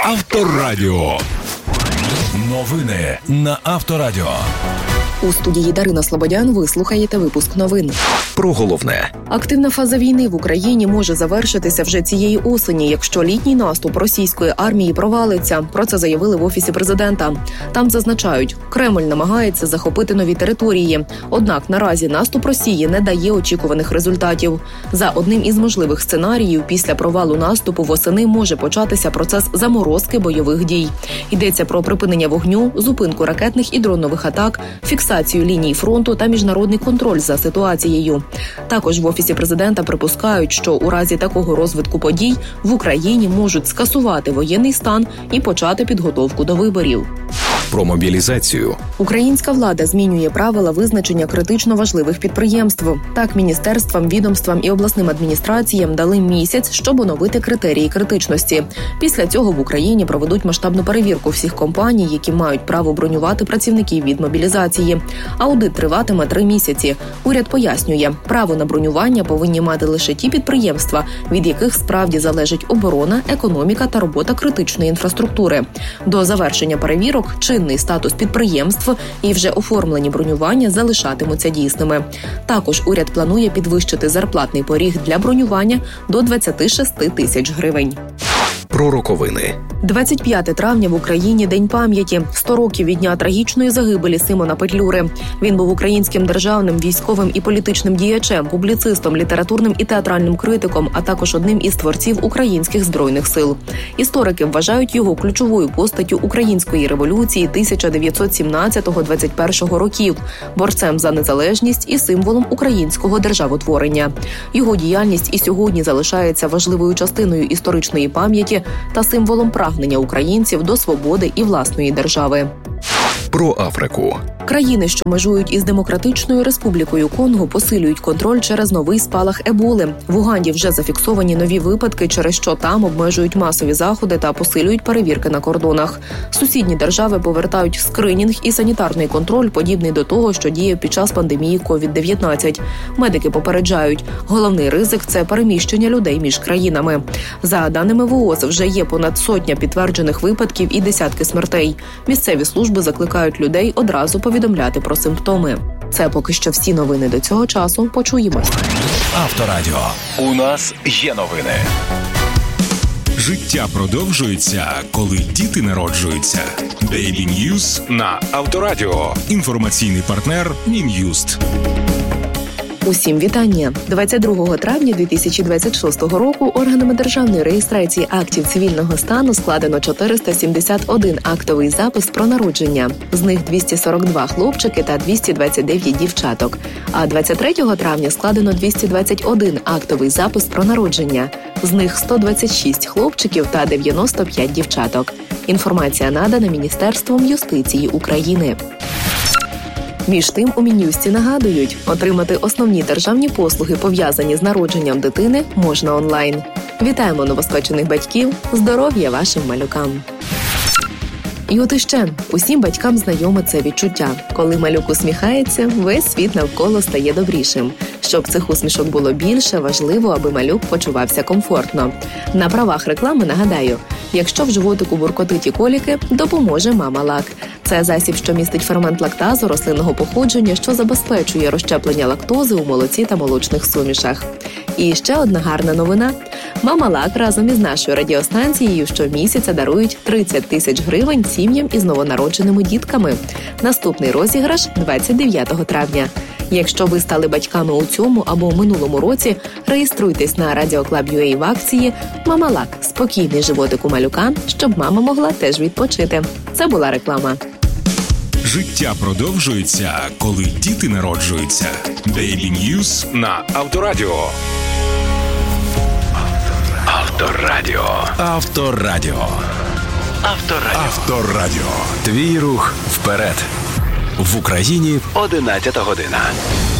Авторадіо. Новини на Авторадіо. У студії Дарина Слободян ви слухаєте випуск новин. Про головне. Активна фаза війни в Україні може завершитися вже цієї осені, якщо літній наступ російської армії провалиться. Про це заявили в Офісі президента. Там зазначають, Кремль намагається захопити нові території. Однак наразі наступ Росії не дає очікуваних результатів. За одним із можливих сценаріїв, після провалу наступу восени може початися процес заморозки бойових дій. Йдеться про припинення вогню, зупинку ракетних і дронових атак, фіксацію ліній фронту та міжнародний контроль за ситуацією. Також в Офісі президента припускають, що у разі такого розвитку подій в Україні можуть скасувати воєнний стан і почати підготовку до виборів. Про мобілізацію. Українська влада змінює правила визначення критично важливих підприємств. Так, міністерствам, відомствам і обласним адміністраціям дали місяць, щоб оновити критерії критичності. Після цього в Україні проведуть масштабну перевірку всіх компаній, які мають право бронювати працівників від мобілізації. Аудит триватиме 3 місяці. Уряд пояснює, право на бронювання повинні мати лише ті підприємства, від яких справді залежить оборона, економіка та робота критичної інфраструктури. До завершення перевірок чинний статус підприємств і вже оформлені бронювання залишатимуться дійсними. Також уряд планує підвищити зарплатний поріг для бронювання до 26 тисяч гривень. Про роковини. 25 травня в Україні – День пам'яті. 100 років від дня трагічної загибелі Симона Петлюри. Він був українським державним, військовим і політичним діячем, публіцистом, літературним і театральним критиком, а також одним із творців українських збройних сил. Історики вважають його ключовою постаттю української революції 1917-21 років, борцем за незалежність і символом українського державотворення. Його діяльність і сьогодні залишається важливою частиною історичної пам'яті та символом прагнення українців до свободи і власної держави. Про Африку. Країни, що межують із Демократичною Республікою Конго, посилюють контроль через новий спалах еболи. В Уганді вже зафіксовані нові випадки, через що там обмежують масові заходи та посилюють перевірки на кордонах. Сусідні держави повертають скринінг і санітарний контроль, подібний до того, що діяв під час пандемії COVID-19. Медики попереджають, головний ризик – це переміщення людей між країнами. За даними ВООЗ, вже є понад 100 підтверджених випадків і десятки смертей. Місцеві служби закликають людей одразу повідомляти про симптоми. Це поки що всі новини до цього часу. Почуємось. Авторадіо. У нас є новини. Життя продовжується, коли діти народжуються. Daily News на Авторадіо. Інформаційний партнер Мін'юст. Усім вітання! 22 травня 2026 року органами державної реєстрації актів цивільного стану складено 471 актовий запис про народження. З них 242 хлопчики та 229 дівчаток. А 23 травня складено 221 актовий запис про народження. З них 126 хлопчиків та 95 дівчаток. Інформація надана Міністерством юстиції України. Між тим, у Мін'юсті нагадують, отримати основні державні послуги, пов'язані з народженням дитини, можна онлайн. Вітаємо новоспечених батьків! Здоров'я вашим малюкам! І от іще, усім батькам знайоме це відчуття. Коли малюк усміхається, весь світ навколо стає добрішим. Щоб цих усмішок було більше, важливо, аби малюк почувався комфортно. На правах реклами нагадаю, якщо в животику буркотить і коліки, допоможе Мама-Лак. Це засіб, що містить фермент лактазу рослинного походження, що забезпечує розщеплення лактози у молоці та молочних сумішах. І ще одна гарна новина. Мама-Лак разом із нашою радіостанцією щомісяця дарують 30 тисяч гривень сім'ям із новонародженими дітками. Наступний розіграш 29 травня. Якщо ви стали батьками у цьому або минулому році, реєструйтесь на Radio Club.ua в акції «Мама-Лак. Спокійний животик у малюка, щоб мама могла теж відпочити». Це була реклама. Життя продовжується, коли діти народжуються. Daily News на Авторадіо. Авторадіо. Авторадіо. Авторадіо. Авторадіо. Твій рух вперед. В Україні 11 година.